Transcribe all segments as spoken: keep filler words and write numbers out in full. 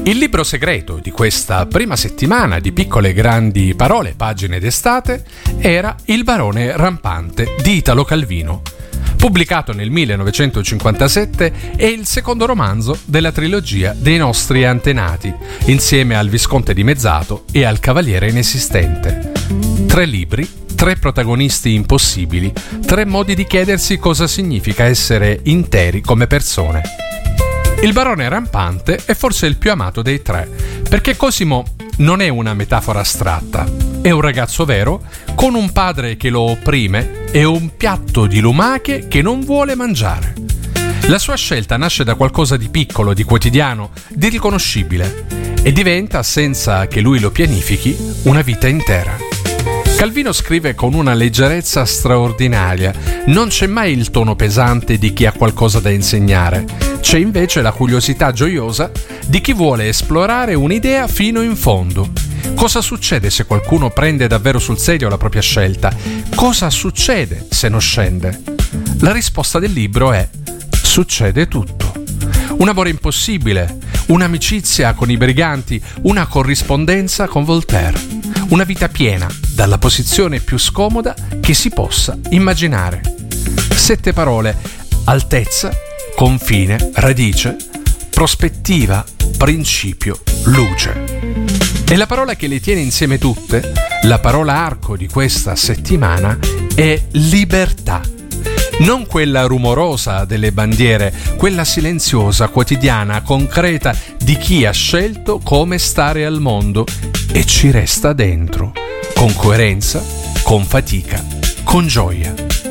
Il libro segreto di questa prima settimana di Piccole Grandi Parole, pagine d'estate, era Il barone rampante di Italo Calvino. Pubblicato nel millenovecentocinquantasette, è il secondo romanzo della trilogia dei nostri antenati, insieme al Visconte dimezzato e al Cavaliere inesistente. Tre libri, tre protagonisti impossibili, tre modi di chiedersi cosa significa essere interi come persone. Il barone rampante è forse il più amato dei tre, perché Cosimo non è una metafora astratta, è un ragazzo vero, con un padre che lo opprime e un piatto di lumache che non vuole mangiare. La sua scelta nasce da qualcosa di piccolo, di quotidiano, di riconoscibile, e diventa, senza che lui lo pianifichi, una vita intera. Calvino scrive con una leggerezza straordinaria, non c'è mai il tono pesante di chi ha qualcosa da insegnare, c'è invece la curiosità gioiosa di chi vuole esplorare un'idea fino in fondo. Cosa succede se qualcuno prende davvero sul serio la propria scelta? Cosa succede se non scende? La risposta del libro è: succede tutto. Un amore impossibile, un'amicizia con i briganti, una corrispondenza con Voltaire, una vita piena dalla posizione più scomoda che si possa immaginare. Sette parole: altezza, confine, radice, prospettiva, principio, luce. E la parola che le tiene insieme tutte, la parola arco di questa settimana, è libertà. Non quella rumorosa delle bandiere, quella silenziosa, quotidiana, concreta di chi ha scelto come stare al mondo e ci resta dentro, con coerenza, con fatica, con gioia.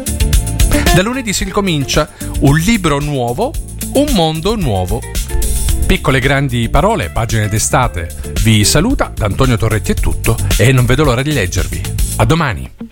Da lunedì si ricomincia, un libro nuovo, un mondo nuovo. Piccole Grandi Parole, pagine d'estate. Vi saluta, da Antonio Torretti è tutto e non vedo l'ora di leggervi. A domani!